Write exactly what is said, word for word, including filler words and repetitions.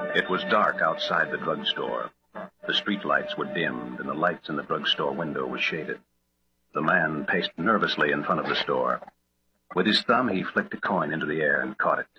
It was dark outside the drugstore. The street lights were dimmed, and the lights in the drugstore window were shaded. The man paced nervously in front of the store. With his thumb, he flicked a coin into the air and caught it.